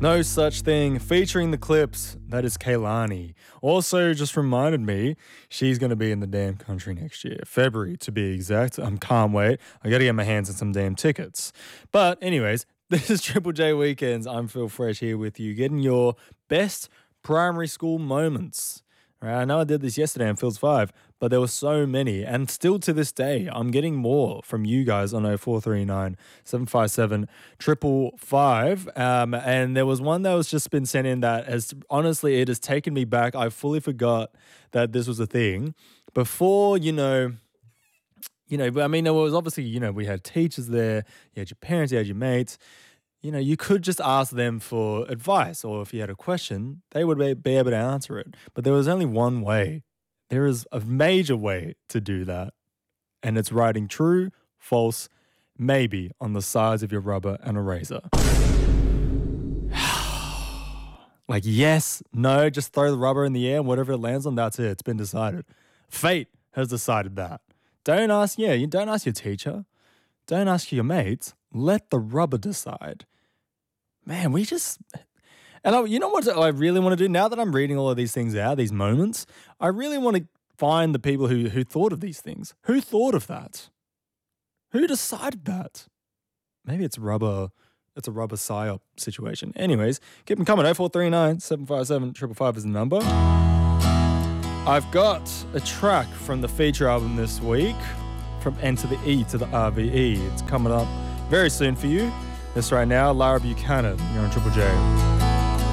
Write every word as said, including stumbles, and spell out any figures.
No Such Thing, featuring the Clips. That is Kehlani. Also just reminded me she's going to be in the damn country next year. February, to be exact. I can't wait. I got to get my hands on some damn tickets. But anyways, this is Triple J Weekends. I'm Phil Fresh here with you, getting your best primary school moments. Right, I know I did this yesterday on Phil's five, but there were so many. And still to this day, I'm getting more from you guys on oh four three nine, seven five seven, five five five. Um, and there was one that was just been sent in that has, honestly, it has taken me back. I fully forgot that this was a thing. Before, you know, you know, I mean, there was obviously, you know, we had teachers there, you had your parents, you had your mates. You know, you could just ask them for advice, or if you had a question, they would be, be able to answer it. But there was only one way. There is a major way to do that. And it's writing true, false, maybe on the sides of your rubber and eraser. Like, yes, no, just throw the rubber in the air and whatever it lands on, that's it. It's been decided. Fate has decided that. Don't ask, yeah, you don't ask your teacher. Don't ask your mates. Let the rubber decide. Man, we just... And I, you know what I really want to do? Now that I'm reading all of these things out, these moments, I really want to find the people who, who thought of these things. Who thought of that? Who decided that? Maybe it's rubber... It's a rubber psyop situation. Anyways, keep them coming. oh four three nine, seven five seven, five five five is the number. I've got a track from the feature album this week, from N to the E to the R V E. It's coming up very soon for you. This right now, Lara Buchanan. You're on Triple J.